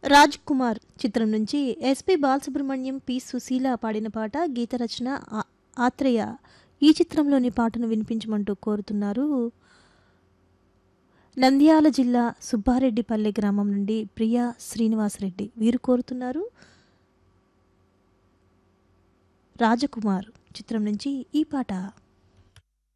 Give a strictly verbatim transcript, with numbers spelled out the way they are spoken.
రాజ్ కుమార్ చిత్రం నుంచి SP Balasubrahmanyam, P Susheela పాడిన పాట. గీత రచన ఆ- ఆత్రేయ. ఈ చిత్రంలోని పాటను వినిపించమంటూ కోరుతున్నారు నంద్యాల జిల్లా సుబ్బారెడ్డిపల్లె గ్రామం నుండి ప్రియా శ్రీనివాసరెడ్డి. వీరు కోరుతున్నారు రాజకుమార్ చిత్రం నుంచి ఈ పాట.